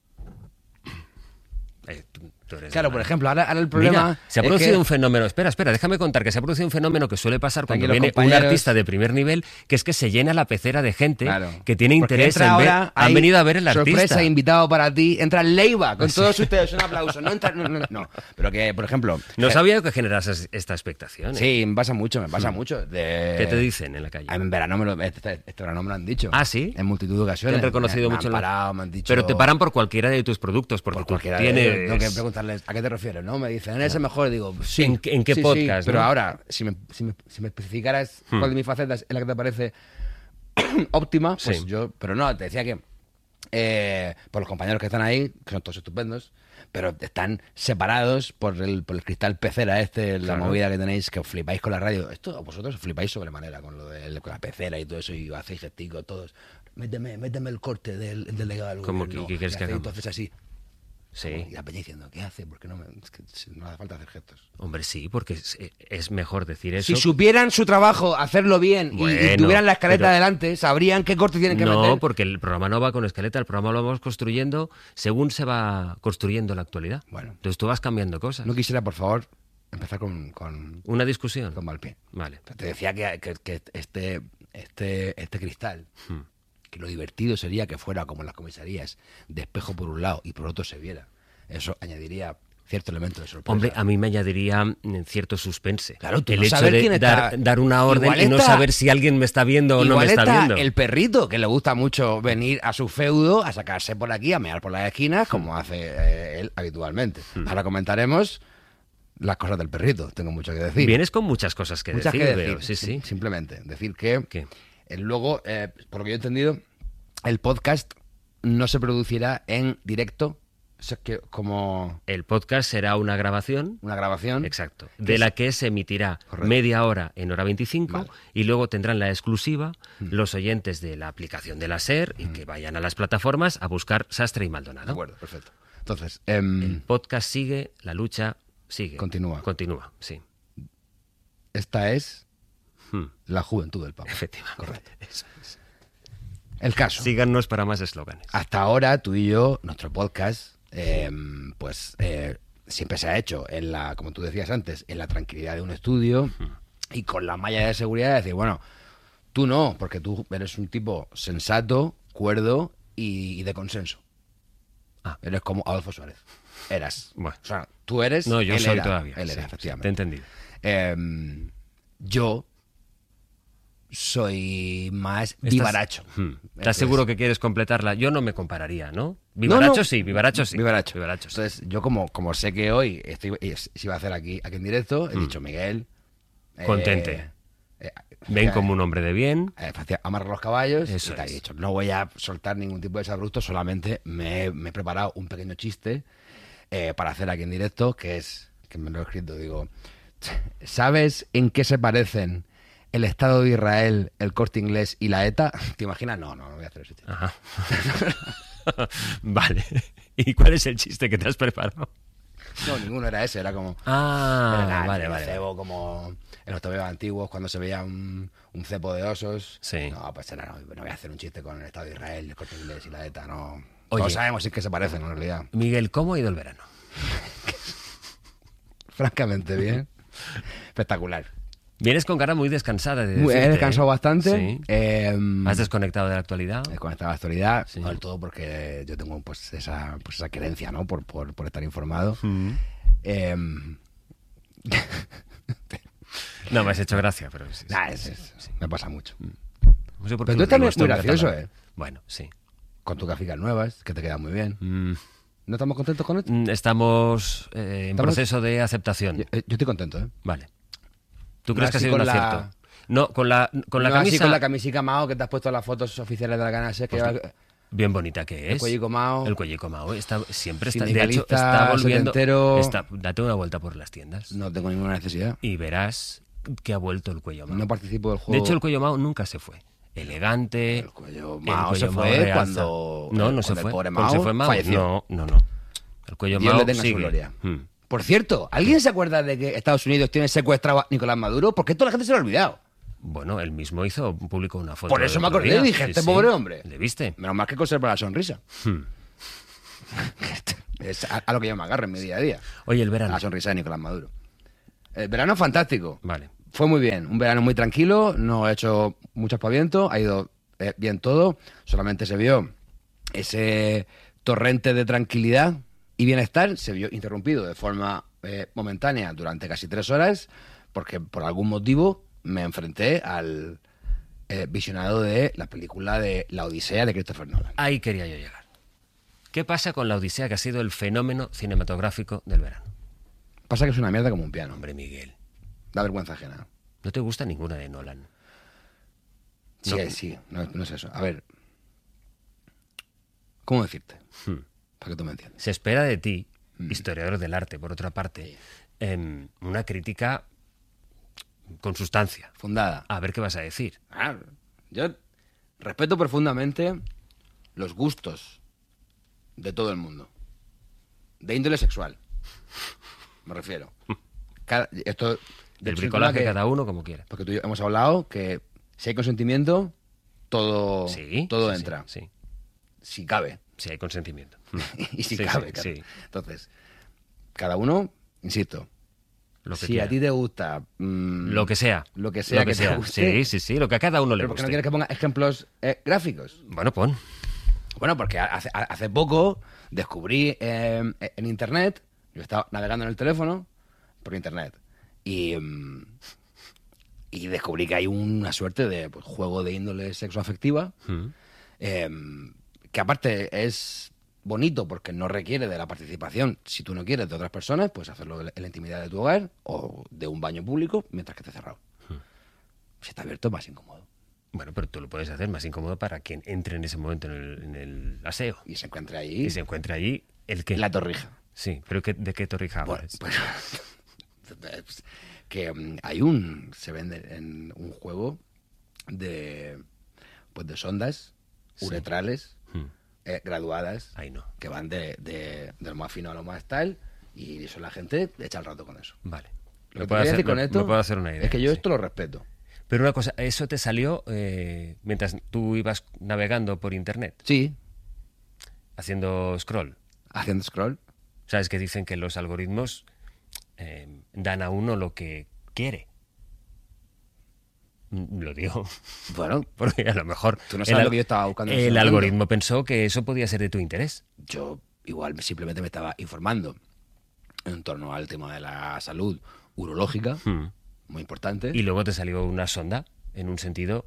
Eh, tú- tú eres Claro, de por Madrid. ejemplo, ahora, ahora el problema. Mira, se ha es producido que- un fenómeno. Espera, espera, déjame contar que se ha producido un fenómeno que suele pasar cuando Tranquilo, viene un compañeros. artista de primer nivel, que es que se llena la pecera de gente Claro. que tiene Porque interés entra en ver. ahora, Han hay venido a ver el artista. Sorpresa, invitado para ti. Entra Leiva, con Sí. todos ustedes. Un aplauso. No, entra, no, no, no. Pero que, por ejemplo. No eh, sabía que generas esta expectación. ¿eh? Sí, me pasa mucho, me pasa Hmm. mucho. De... ¿Qué te dicen en la calle? En verano me lo, este, este verano me lo han dicho. ¿Ah, sí? En multitud de Te ocasiones. han reconocido me, mucho me en han la- parado, me han dicho. Pero te paran por cualquiera de tus productos, porque por tú cualquiera de- tienes... Tengo que preguntarles, ¿a qué te refieres? ¿No? Me dicen, ¿eres el mejor? Y digo, sí. ¿En qué- en qué sí, sí, podcast, pero no? ahora, si me, si me, si me especificaras Hmm. cuál de mis facetas es la que te parece óptima, pues Sí. yo. Pero no, te decía que eh, por los compañeros que están ahí, que son todos estupendos, pero están separados por el, por el cristal pecera este, la Claro. movida que tenéis, que os flipáis con la radio. Esto vosotros os flipáis sobremanera con lo de con la pecera y todo eso, y hacéis gesticos todos. Méteme, méteme el corte del el delegado del ¿Cómo gobierno. que- qué quieres Y que hacéis hagamos? entonces así. Sí. Y la peña diciendo, ¿qué hace? Porque no, me, es que no hace falta hacer gestos. Hombre, sí, porque es, es mejor decir eso. Si supieran su trabajo, hacerlo bien, y- y, Bueno, tuvieran la escaleta pero- adelante, sabrían qué corte tienen que No, meter. porque el programa no va con escaleta, el programa lo vamos construyendo según se va construyendo la actualidad. Bueno. Entonces tú vas cambiando cosas. No quisiera, por favor, empezar con... con ¿Una discusión? Con mal pie. Vale. Te decía que, que- que este, este, este cristal, Hmm. que lo divertido sería que fuera como en las comisarías, de espejo por un lado y por otro se viera. Eso añadiría cierto elemento de sorpresa. Hombre, a mí me añadiría mm, cierto suspense. Claro, tú el no hecho saber de quién está- dar, dar una orden Igual y no está- saber si alguien me está viendo o no Igual me está, viendo. el perrito, que le gusta mucho venir a su feudo, a sacarse por aquí, a mear por las esquinas, como hace eh, él habitualmente. Ahora comentaremos las cosas del perrito, tengo mucho que decir. Vienes con muchas cosas que Muchas decir, que veo. decir, Sí, sim- sí. Simplemente decir que el luego, eh, por lo que yo he entendido, el podcast no se producirá en directo, o sea, que como El podcast será una grabación. una grabación. Exacto. Que De es- la que se emitirá Correcto. media hora en hora veinticinco Vale. y luego tendrán la exclusiva Mm. los oyentes de la aplicación de la SER y que vayan a las plataformas a buscar Sastre y Maldonado. De acuerdo, perfecto. Entonces, em, El podcast sigue, la lucha sigue. Continúa. Continúa, sí. esta es Hmm. la juventud del pavo. Efectivamente. Correcto. Eso es. El caso. Síganos para más eslóganes. Hasta ahora, tú y yo, nuestro podcast, eh, pues eh, siempre se ha hecho, en la, como tú decías antes, en la tranquilidad de un estudio y con la malla de seguridad de decir, bueno, tú no, porque tú eres un tipo sensato, cuerdo y, y de consenso. Ah. Eres como Adolfo Suárez. Eras. Bueno. O sea, tú eres. No, yo él soy era, todavía. Él era, sí, efectivamente. Te he entendido. Eh, yo soy más Estás- vivaracho. Hmm. Eso ¿Estás es. seguro que quieres completarla? Yo no me compararía, ¿no? Vivaracho No, no. sí, vivaracho sí. Vivaracho. Vivaracho sí. Entonces, yo como, como sé que hoy estoy, eh, se iba a hacer aquí, aquí en directo, he Mm. dicho, Miguel... eh, Contente. eh, Ven eh, como un hombre de bien. eh, hacía- amarra los caballos Eso y te he es. dicho, no voy a soltar ningún tipo de sabrusto, solamente me, he- me he preparado un pequeño chiste eh, para hacer aquí en directo, que es, que me lo he escrito, digo, ¿sabes en qué se parecen el Estado de Israel, el Corte Inglés y la ETA? ¿Te imaginas? No, no, no voy a hacer ese chiste. Ajá. Vale. ¿Y cuál es el chiste que te has preparado? No, ninguno era ese, era como... Ah, era nada, vale, el vale. cebo como en los tobeos antiguos, cuando se veía un, un cepo de osos. Sí. No, pues era, no, no voy a hacer un chiste con el Estado de Israel, el Corte Inglés y la ETA, no. Oye. Todos sabemos en qué se parecen, en realidad. Miguel, ¿cómo ha ido el verano? Francamente bien. Espectacular. Vienes con cara muy descansada. De Muy- He decirte, descansado ¿eh? bastante. Sí. Eh, ¿Has desconectado de la actualidad? He desconectado de la actualidad, Sí. no del todo porque yo tengo pues esa, pues, esa querencia, ¿no? Por, por, por estar informado. Mm. Eh, No, me has hecho gracia, pero sí. sí, nah, sí, es- es- sí. me pasa mucho. No sé por qué Pero tú nos también reímos es muy tanto gracioso, hablando. ¿eh? Bueno, sí. Con tus gráficas nuevas, que te quedan muy bien. Mm, ¿No estamos contentos con esto? mm, Estamos eh, en Estamos- proceso de aceptación. Yo, eh, yo estoy contento, ¿eh? Vale. ¿Tú No crees que ha así sido un con la- acierto? No, con la, con la No camisa así con la camisica Mao que te has puesto las fotos oficiales de la Gana Sec, que Pues lleva- bien bonita que es. el cuellico Mao. El cuellico Mao está, siempre está, de hecho, Sindicalista, está volviendo. setentero. Está, date una vuelta por las tiendas No tengo ninguna necesidad. y verás que ha vuelto el cuello Mao. No participo del De juego. hecho, el cuello Mao nunca se fue. Elegante. El cuello el Mao cuello se Mao fue realza. cuando- No, no cuando se el fue. pobre Cuando se Mao fue Mao. falleció. No, no, no. El cuello Dios Mao le tenga su sigue. gloria. Hmm. Por cierto, ¿alguien se acuerda de que Estados Unidos tiene secuestrado a Nicolás Maduro? Porque toda la gente se lo ha olvidado. Bueno, él mismo hizo, publicó una foto. Por eso el me otro acordé y día. dije, Sí, este sí. pobre hombre. ¿Le viste? Menos mal que conserva la sonrisa. Hmm. Es a, a lo que yo me agarro en mi día a día. Oye, el verano. La sonrisa de Nicolás Maduro. El verano fantástico. Vale. Fue muy bien. Un verano muy tranquilo, no he hecho mucho aspaviento, ha ido eh, bien todo. Solamente se vio ese torrente de tranquilidad y bienestar, se vio interrumpido de forma eh, momentánea durante casi tres horas, porque por algún motivo me enfrenté al eh, visionado de la película de La Odisea de Christopher Nolan. Ahí quería yo llegar. ¿Qué pasa con La Odisea, que ha sido el fenómeno cinematográfico del verano? Pasa que es una mierda como un piano. Hombre, Miguel. Da vergüenza ajena. ¿No te gusta ninguna de Nolan? Sí, No. sí, no, no es eso. A ver, ¿cómo ¿Cómo decirte? Hmm. Para que tú me entiendas. Se espera de ti, historiador del arte, por otra parte, eh, una crítica con sustancia. Fundada. A ver qué vas a decir. Ah, yo respeto profundamente los gustos de todo el mundo. De índole sexual. Me refiero. Cada, esto, Del bricolaje que, cada uno como quiera. Porque tú y yo hemos hablado que si hay consentimiento, todo, sí, todo sí, entra. Sí, sí. Si cabe. Si hay consentimiento. Y si sí, cabe, sí, claro. sí. Entonces, cada uno, insisto, lo que si quiera. a ti te gusta... Mmm, lo que sea. Lo que sea lo que, que sea. te guste. Sí, sí, sí, lo que a cada uno le ¿Pero por qué guste. no quieres que ponga ejemplos eh, gráficos? Bueno, pon. Bueno, porque hace, hace poco descubrí eh, en internet, yo estaba navegando en el teléfono por internet y, y descubrí que hay una suerte de pues, juego de índole sexoafectiva Mm. eh, que aparte es bonito porque no requiere de la participación, si tú no quieres, de otras personas, pues hacerlo en la intimidad de tu hogar o de un baño público mientras que esté cerrado. Mm. Si está abierto, más incómodo. Bueno, pero tú lo puedes hacer más incómodo para quien entre en ese momento en el, en el aseo. Y se encuentre allí. Y se encuentre allí el que... La torrija. Sí, pero ¿qué, ¿de qué torrija Bueno, hablas? pues, que um, hay un... Se vende en un juego de... Pues de sondas Sí. uretrales Hmm. eh, graduadas Ahí no. que van de, de, de lo más fino a lo más tal y eso la gente echa el rato con eso. Vale. Lo Me que puedo te quería hacer- decir con me- esto me puedo hacer una idea, es que yo sí. esto lo respeto. Pero una cosa, ¿eso te salió eh, mientras tú ibas navegando por internet? Sí. Haciendo scroll. Haciendo scroll. ¿Sabes que dicen que los algoritmos eh, dan a uno lo que quiere? Mm, Lo digo. Bueno, porque a lo mejor tú no sabes el, lo que yo estaba buscando en ese el momento. algoritmo pensó que eso podía ser de tu interés. Yo igual simplemente me estaba informando en torno al tema de la salud urológica, Hmm. muy importante. Y luego te salió una sonda en un sentido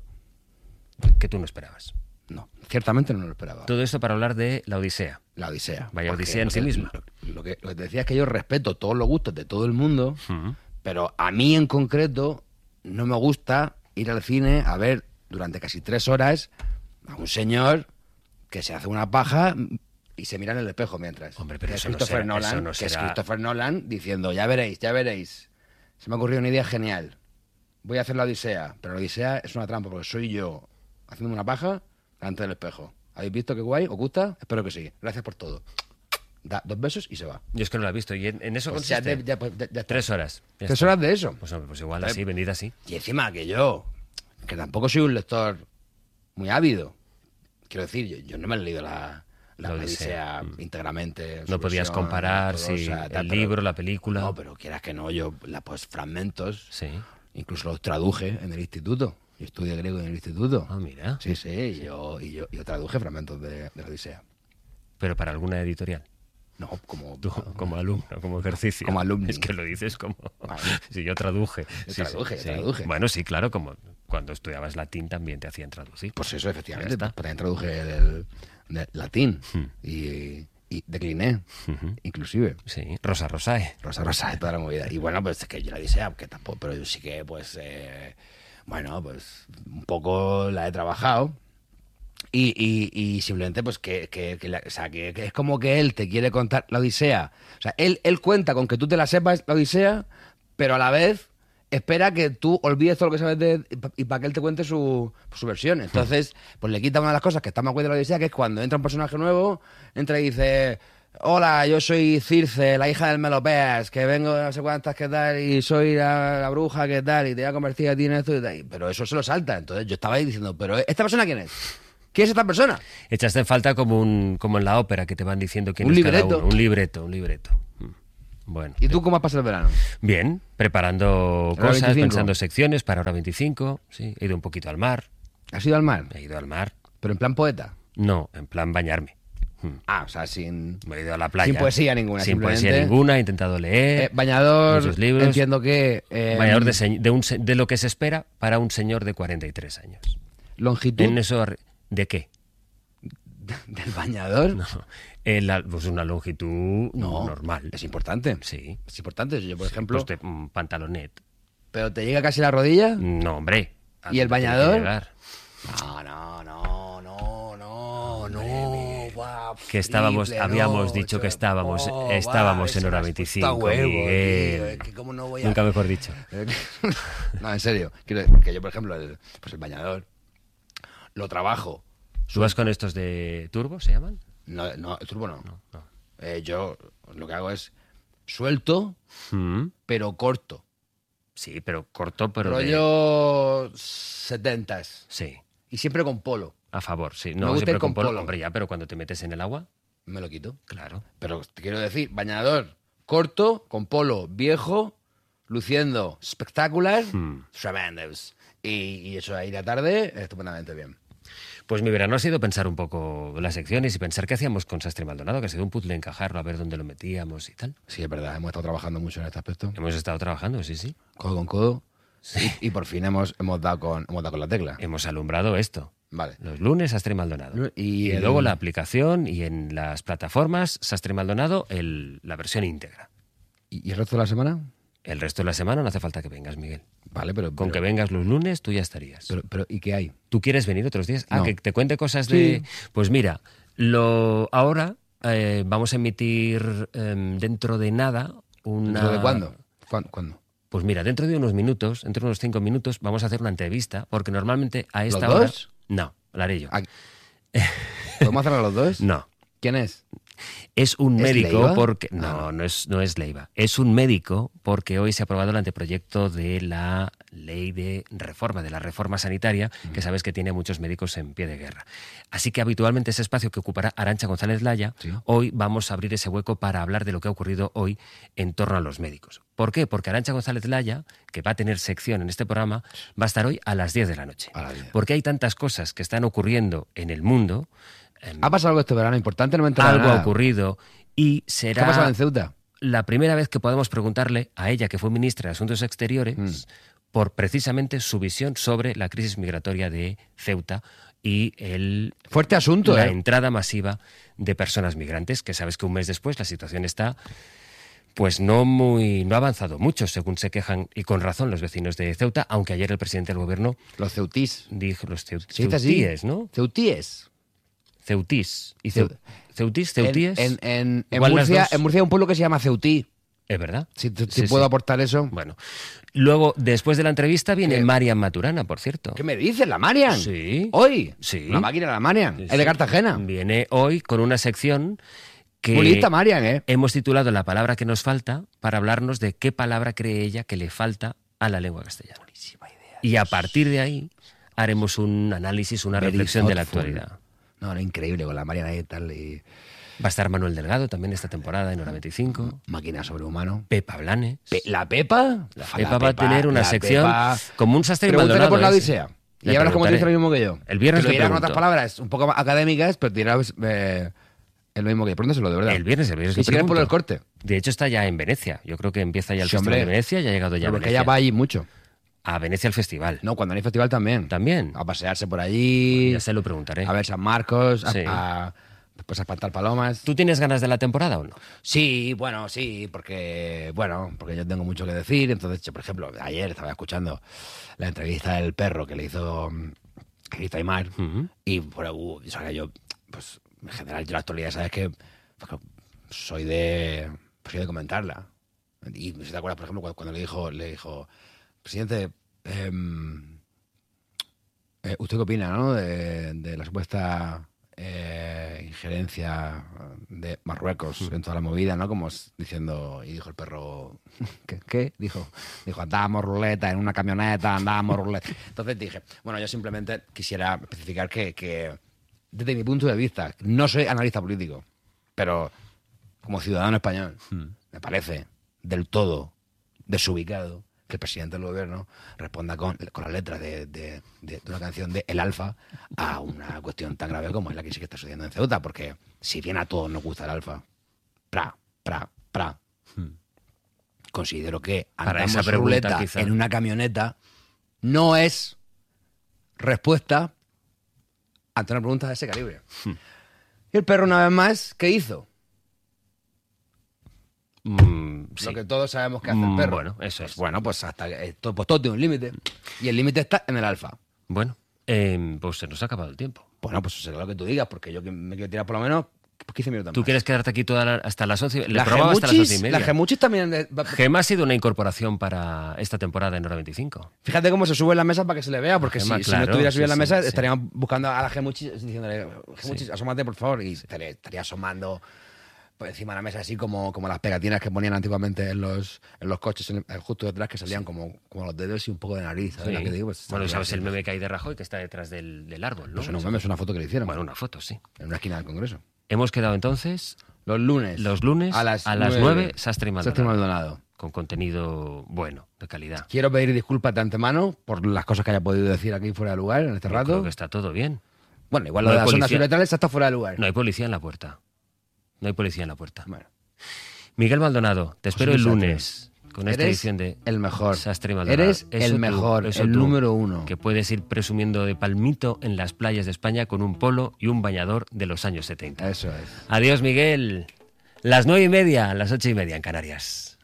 que tú no esperabas. No, ciertamente no lo esperaba. Todo esto para hablar de la Odisea. La Odisea. Vaya Porque Odisea en lo sí que- misma. Lo, lo que, lo que te decía es que yo respeto todos los gustos de todo el mundo, Hmm. pero a mí en concreto no me gusta ir al cine a ver durante casi tres horas a un señor que se hace una paja y se mira en el espejo mientras. Hombre, pero que es eso no Christopher será- Nolan, eso no que es será- Christopher Nolan diciendo, ya veréis, ya veréis. Se me ha ocurrido una idea genial. Voy a hacer la Odisea, pero la Odisea es una trampa porque soy yo haciéndome una paja delante del espejo. ¿Habéis visto qué guay? ¿Os gusta? Espero que sí. Gracias por todo. Da dos besos y se va. Yo es que no lo he visto. ¿Y en, en eso Pues ya consiste? de- ya, pues, ya- ya está. Tres horas. Ya ¿Tres está. horas de eso? Pues, hombre, pues igual Eh, así, vendida así. Y encima que yo, que tampoco soy un lector muy ávido, quiero decir, yo, yo no me he leído la, la La Odisea. Odisea íntegramente. No su podías versión, comparar todo, si o sea, tal, el pero- libro, la película. No, pero quieras que no, yo la, pues fragmentos, Sí. incluso los traduje en el instituto. Yo estudié griego en el instituto. Ah, mira. Sí, sí, y yo, y yo, yo traduje fragmentos de, de la Odisea. Pero para alguna editorial. No, como... Tú, como alumno, como ejercicio. Como alumni. Es que lo dices como... Vale. Si yo traduje. Yo Sí, traduje, sí, yo sí. traduje. Bueno, sí, claro, como cuando estudiabas latín también te hacían traducir. Pues eso, efectivamente. Ya está. Pues también traduje del, del latín Hmm. y, y decliné, Ujú. inclusive. Sí, Rosa Rosae. Rosa Rosa de toda la movida. Y bueno, pues es que yo la Odisea, que tampoco, pero yo sí que, pues, eh, bueno, pues un poco la he trabajado. Y, y, y simplemente, pues, que, que, que la- o sea, que, que es como que él te quiere contar la Odisea. O sea, él, él cuenta con que tú te la sepas, la Odisea, pero a la vez espera que tú olvides todo lo que sabes de y para que él te cuente su, su versión. Entonces, pues le quita una de las cosas que está más guay de la Odisea, que es cuando entra un personaje nuevo, entra y dice... Hola, yo soy Circe, la hija del Melopeas, que vengo de no sé cuántas, qué tal, y soy la, la bruja, qué tal, y te voy a convertir a ti en esto y tal. Pero eso se lo salta. Entonces yo estaba ahí diciendo, ¿pero esta persona quién es? ¿Quién es esta persona? Echaste en falta como un como en la ópera que te van diciendo quién Un es cada libreto. uno. Un libreto, un libreto. Mm. Bueno. ¿Y tú cómo has pasado el verano? Bien, preparando ¿Hora cosas, veinticinco? pensando secciones para hora veinticinco. Sí, he ido un poquito al mar. ¿Has ido al mar? He ido al mar. ¿Pero en plan poeta? No, en plan bañarme. Ah, o sea, sin... Me he ido a la playa. Sin poesía ninguna, Sin poesía simplemente. ninguna, he intentado leer. Eh, bañador, muchos libros. entiendo que... eh, Bañador de, se- de, un se- de lo que se espera para un señor de cuarenta y tres años. ¿Longitud En eso, ar- ¿de qué? del bañador? No, el al- pues una longitud No, normal. es importante. Sí. Es importante. Yo, por ejemplo... Pues de un pantalonet. ¿Pero te llega casi la rodilla? No, hombre. ¿A ¿Y el dónde tiene que bañador? llegar? No, no, no, no, no, no. Buah, que estábamos, triple, habíamos no, dicho que ocho. estábamos, Oh, estábamos va, en hora ese veinticinco, está huevo, Miguel. tío, es que cómo no voy a- Nunca mejor dicho. No, en serio. Quiero decir que yo, por ejemplo, el, pues el bañador lo trabajo. ¿Tú vas con estos de turbo, se llaman? No, no, el turbo no. Eh, yo lo que hago es suelto, pero corto. Sí, pero corto, pero de- rollo setentas. Sí. Y siempre con polo. A favor, sí. Me No, gusta siempre ir con con polo. polo. Hombre, ya, pero cuando te metes en el agua... Me lo quito. Claro. Pero te quiero decir, bañador corto, con polo viejo, luciendo espectacular, Hmm. tremendos. Y, y eso ahí la tarde, estupendamente bien. Pues mi verano ha sido pensar un poco las secciones y pensar qué hacíamos con Sastre Maldonado, que ha sido un puzzle encajarlo, a ver dónde lo metíamos y tal. Sí, es verdad, hemos estado trabajando mucho en este aspecto. Hemos estado trabajando, sí, sí. Codo con codo. Y, y por fin hemos, hemos, dado con, hemos dado con la tecla. Hemos alumbrado esto. Vale. Los lunes, Sastre Maldonado. Y Y, el- luego la aplicación y en las plataformas, Sastre Maldonado, el, la versión íntegra. ¿Y, y el resto de la semana? El resto de la semana no hace falta que vengas, Miguel. Vale, pero... Con pero- que vengas los lunes, tú ya estarías. Pero, pero ¿y qué hay? ¿Tú quieres venir otros días? Ah, No. que te cuente cosas Sí. de... Pues mira, lo ahora eh, vamos a emitir em, dentro de nada una... ¿Dentro de cuándo? ¿Cuándo? ¿Cuándo? Pues mira, dentro de unos minutos, dentro de unos cinco minutos, vamos a hacer una entrevista, porque normalmente a esta ¿Los hora... dos? No, la haré yo. ¿Podemos hacerlo los dos? No. ¿Quién es? Es un ¿Es médico Leiva? porque... No, no es, no es Leiva. Es un médico porque hoy se ha aprobado el anteproyecto de la ley de reforma, de la reforma sanitaria, que sabes que tiene a muchos médicos en pie de guerra. Así que habitualmente ese espacio que ocupará Arantxa González Laya, hoy vamos a abrir ese hueco para hablar de lo que ha ocurrido hoy en torno a los médicos. ¿Por qué? Porque Arantxa González Laya, que va a tener sección en este programa, va a estar hoy a las diez de la noche. Porque hay tantas cosas que están ocurriendo en el mundo... ¿Ha pasado algo este verano importante? No me he enterado de Algo ha nada. ocurrido y será... ¿Qué ha pasado en Ceuta? La primera vez que podemos preguntarle a ella, que fue ministra de Asuntos Exteriores, Mm. por precisamente su visión sobre la crisis migratoria de Ceuta y el... Fuerte asunto, la ¿eh? entrada masiva de personas migrantes, que sabes que un mes después la situación está... Pues no muy no ha avanzado mucho, según se quejan, y con razón, los vecinos de Ceuta, aunque ayer el presidente del gobierno... Los ceutís. Dijo los ceu- ¿Se dice así? ceutíes, ¿no? Ceutíes. Ceutís. Y ceu- Ceu- ceutís, ceutíes... En, en, en, en Igual las Murcia, dos. en Murcia hay un pueblo que se llama Ceutí. Es verdad. Si, te- Sí, si puedo sí. aportar eso. Bueno. Luego, después de la entrevista, viene Marian Maturana, por cierto. ¿Qué me dices, la Marian? Sí. ¿Hoy? Sí. Una máquina, la Marian. Sí, Es de sí. Cartagena. Viene hoy con una sección que Muy lista, Marian, ¿eh? hemos titulado La palabra que nos falta, para hablarnos de qué palabra cree ella que le falta a la lengua castellana. Buenísima idea. Y a partir de ahí haremos un análisis, una Very reflexión de la thoughtful. actualidad. No, no, increíble con la Marian ahí y tal. Y... Va a estar Manuel Delgado también esta temporada en Hora veinticinco. Máquina sobrehumano. Pepa Blanes. Pe- ¿La Pepa? La Fa, Pepa va a tener una la sección Pepa. como un Sastre y Pregúntale Maldonado. por la ese. Odisea. Y Le ya verás cómo te dice preguntaré. lo mismo que yo. El viernes Te lo le dirá con pregunto. otras palabras un poco más académicas, pero te dirá eh, es lo mismo que yo. Pregúntaselo, de verdad. El viernes, el viernes Y le si quieres por pregunto. el corte. De hecho, está ya en Venecia. Yo creo que empieza ya el Sí, Festival hombre. de Venecia, ya ha llegado ya a Pero es que Venecia. ella va allí mucho. A Venecia al festival. No, cuando hay festival también. También. A pasearse por allí. Ya se lo preguntaré. A ver San Marcos. a- Sí. A, pues a espantar palomas. ¿Tú tienes ganas de la temporada o no? Sí, bueno, sí, porque bueno, porque yo tengo mucho que decir. Entonces, yo, por ejemplo, ayer estaba escuchando la entrevista del perro que le hizo, que le hizo Aymar. Y bueno, uh, o sea, que yo, pues, en general, yo la actualidad, sabes que pues, que soy de pues, soy de comentarla. Y si te acuerdas, por ejemplo, cuando, cuando le dijo, le dijo, presidente, em, eh, ¿usted qué opina, no? De, de la supuesta eh, injerencia de Marruecos en toda la movida, ¿no? Como es diciendo, y dijo el perro, ¿qué? ¿Qué? Dijo, dijo, andábamos ruleta en una camioneta, andábamos ruleta. Entonces dije, bueno, yo simplemente quisiera especificar que, que desde mi punto de vista, no soy analista político, pero como ciudadano español, me parece del todo desubicado que el presidente del gobierno responda con, con las letras de, de, de, de una canción de El Alfa a una cuestión tan grave como es la crisis que está sucediendo en Ceuta, porque si bien a todos nos gusta el Alfa, pra, pra, pra, considero que Para andamos esa pregunta, ruleta quizá. en una camioneta no es respuesta ante una pregunta de ese calibre. Y el perro, una vez más, ¿qué hizo? Mm, sí. Lo que todos sabemos que hace el Mm, perro. bueno, eso es. Bueno, pues hasta que- esto, pues todo tiene un límite. Y el límite está en el alfa. Bueno, eh, pues se nos ha acabado el tiempo. Bueno, pues será lo que tú digas, porque yo que me quiero tirar por lo menos quince minutos ¿Tú más. quieres quedarte aquí toda la, hasta las once? Le La probaba hasta las Gemuchis, once y media. la Gemuchis también... de- Gema ha sido una incorporación para esta temporada en Hora veinticinco. Fíjate cómo se sube en la mesa para que se le vea, porque Gema, si, si claro, no estuviera sí, subida en la sí, mesa, sí. estaríamos buscando a la Gemuchis diciéndole, Gemuchis, asómate, por favor, y estaría, estaría asomando por encima de la mesa, así como, como las pegatinas que ponían antiguamente en los, en los coches, en el- justo detrás, que salían como, como los dedos y un poco de nariz, ¿sabes Sí. lo que digo? Pues, Bueno, estaría- ¿sabes el meme que hay de Rajoy que está detrás del, del árbol, no? Pues no, meme, es una foto que le hicieron. Bueno, una foto, sí. En una esquina del Congreso. Hemos quedado entonces... Los lunes. Los lunes A las nueve, nueve, Sastre y Maldonado. Sastre y Maldonado. Con contenido bueno, de calidad. Quiero pedir disculpas de antemano por las cosas que haya podido decir aquí fuera de lugar en este Yo rato. creo que está todo bien. Bueno, igual No lo de hay las ondas policía. uretrales está fuera de lugar. No hay policía en la puerta. No hay policía en la puerta. Bueno. Miguel Maldonado, te espero José el Luis lunes con esta Eres edición de el mejor. Sastre y Maldonado. Eres el tú, mejor, eso el tú, número uno. Que puedes ir presumiendo de palmito en las playas de España con un polo y un bañador de los años setenta. Eso es. Adiós, Miguel. Las nueve y media, las ocho y media en Canarias.